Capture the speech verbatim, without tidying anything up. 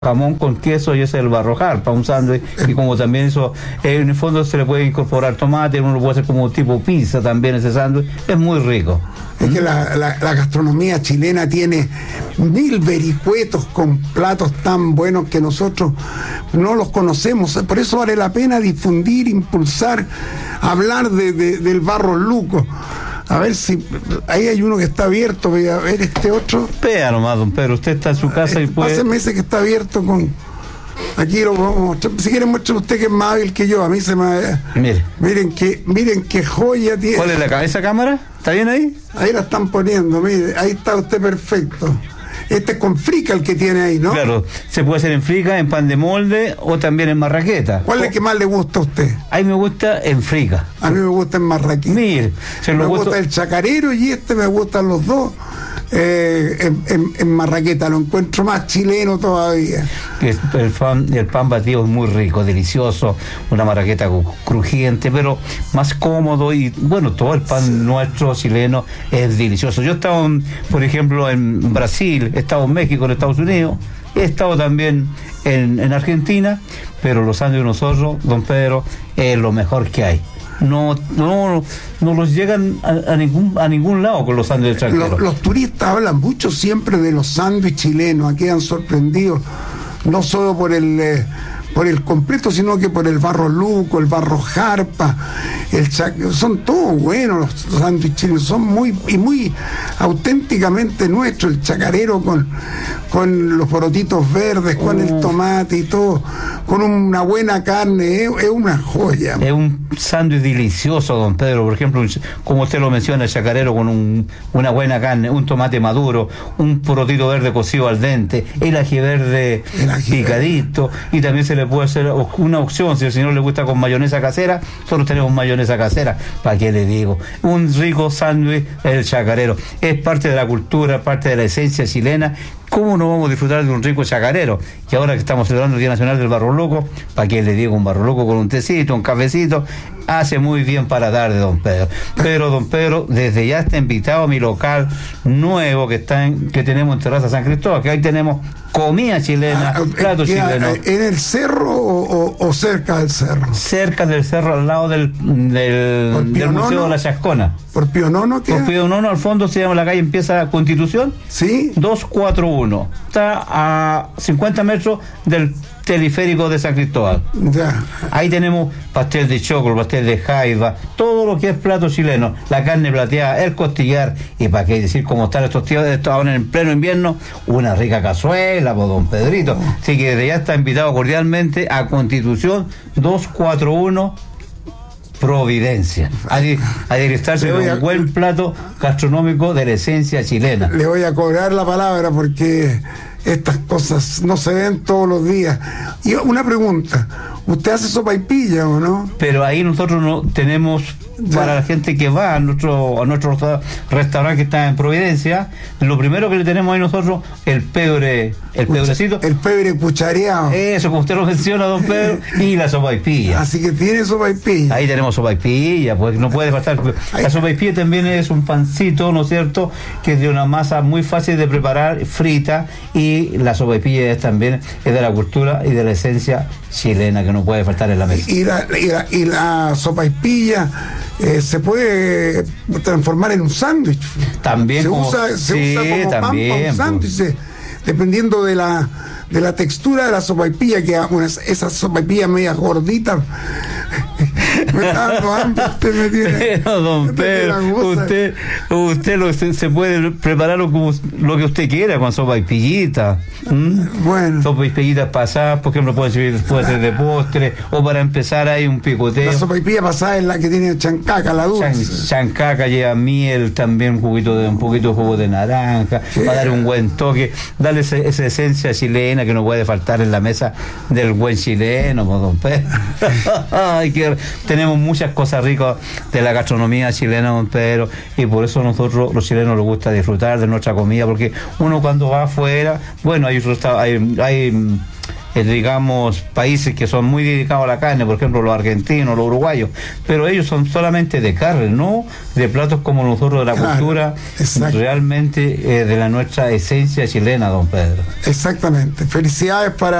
jamón con queso y ese es el barrojar para un sándwich, y como también eso, eh, en el fondo se le puede incorporar tomate, uno lo puede hacer como tipo pizza también ese sándwich, es muy rico. Es que la, la, la gastronomía chilena tiene mil vericuetos con platos tan buenos que nosotros no los conocemos, por eso vale la pena difundir, impulsar, hablar de, de, del Barros Luco. A ver si ahí hay uno que está abierto, voy a ver este otro. Vea nomás, don Pedro, usted está en su casa y puede... Páseme ese que está abierto con... Aquí lo vamos a mostrar. Si quieren, muestre usted que es más hábil que yo. A mí se me... Mire. Miren que, miren qué joya tiene. ¿Cuál es la cabeza cámara? ¿Está bien ahí? Ahí la están poniendo, mire. Ahí está usted perfecto. Este es con frica el que tiene ahí, ¿no? Claro, se puede hacer en frica, en pan de molde o también en marraqueta. ¿Cuál es el que más le gusta a usted? A mí me gusta en frica. A mí me gusta en marraqueta. Mire, se lo me gusto... gusta el chacarero y este me gustan los dos. Eh, en, en, en marraqueta lo encuentro más chileno todavía. El pan, el pan batido es muy rico, delicioso, una marraqueta crujiente, pero más cómodo, y bueno, todo el pan sí. nuestro chileno es delicioso. Yo he estado, en, por ejemplo, en Brasil, he estado en México, en Estados Unidos, he estado también en, en Argentina, pero los sándwiches de nosotros, don Pedro, es lo mejor que hay. No, no, no los llegan a, a ningún a ningún lado con los sándwiches extranjeros. Los, los turistas hablan mucho siempre de los sándwiches chilenos, quedan sorprendidos, no solo por el eh, por el completo, sino que por el Barros Luco, el Barros Jarpa, el chac... son todos buenos los sándwiches chilenos, son muy y muy auténticamente nuestros, el chacarero con, con los porotitos verdes, con uh. el tomate y todo, con una buena carne, es, es una joya. Es un sándwich delicioso, don Pedro, por ejemplo, como usted lo menciona, el chacarero con un, una buena carne, un tomate maduro, un porotito verde cocido al dente, el ají verde el ají picadito, verde. Y también se le puede hacer una opción, si al señor le gusta con mayonesa casera, nosotros tenemos mayonesa casera, ¿para qué le digo? Un rico sándwich, el chacarero, es parte de la cultura, parte de la esencia chilena. ¿Cómo no vamos a disfrutar de un rico chacarero? Y ahora que estamos celebrando el Día Nacional del Barros Luco, ¿para qué le digo? Un barro loco con un tecito, un cafecito, hace muy bien para la tarde, don Pedro. Pero, don Pedro, desde ya está invitado a mi local nuevo que está en, que tenemos en Terraza San Cristóbal, que ahí tenemos comida chilena, ah, plato chileno. ¿En el cerro o, o, o cerca del cerro? Cerca del cerro, al lado del, del, del Museo de la Chascona. ¿Por Pío Nono qué? Por Pío Nono, al fondo se llama la calle, empieza Constitución. Sí. doscientos cuarenta y uno. Está a cincuenta metros del teleférico de San Cristóbal. Ya. Ahí tenemos pastel de choclo, pastel de jaiba, todo lo que es plato chileno, la carne plateada, el costillar, y para qué decir cómo están estos tíos ahora en pleno invierno, una rica cazuela, por don Pedrito. Así que desde ya está invitado cordialmente a Constitución doscientos cuarenta y uno Providencia, a, a degustarse de un a, buen plato gastronómico de la esencia chilena. Le voy a cobrar la palabra porque estas cosas no se ven todos los días. Y una pregunta, ¿usted hace sopaipilla o no? Pero ahí nosotros no tenemos, para la gente que va a nuestro, a nuestro restaurante que está en Providencia, lo primero que le tenemos ahí nosotros, el pebre, el Cucha, pedrecito. El pebre cuchareado. Eso, como usted lo menciona, don Pedro, y la sopaipilla. Así que tiene sopaipilla. Ahí tenemos sopaipilla, pues no puede faltar. La sopaipilla también es un pancito, ¿no es cierto?, que es de una masa muy fácil de preparar, frita, y la sopaipilla es también es de la cultura y de la esencia chilena que no puede faltar en la mesa. Y la, y la, y la sopaipilla eh, se puede transformar en un sándwich. También se como, usa, se sí, usa como también, pan para un sándwich, pues. Dependiendo de la de la textura de la sopaipilla, que unas, esas sopaipillas medias gorditas. Me está dando hambre, usted me tiene. Pero, don Pedro, usted, usted lo, se, se puede prepararlo como lo que usted quiera, con sopaipillita. ¿Mm? Bueno. Sopaipillitas pasadas, por ejemplo, puede ser, puede ser de postre, o para empezar hay un picoteo. La sopaipilla pasada es la que tiene chancaca, la dulce. Chan, chancaca lleva miel, también un juguito de un poquito de jugo de naranja, sí, para dar un buen toque, darle esa, esa esencia chilena que no puede faltar en la mesa del buen chileno, pues, don Pedro. Ay, que tenemos muchas cosas ricas de la gastronomía chilena, don Pedro, y por eso nosotros los chilenos nos gusta disfrutar de nuestra comida, porque uno cuando va afuera, bueno, hay hay, hay eh, digamos, países que son muy dedicados a la carne, por ejemplo los argentinos, los uruguayos, pero ellos son solamente de carne, no de platos como nosotros de la claro, cultura, exacto. realmente eh, de la nuestra esencia chilena, don Pedro. Exactamente. Felicidades para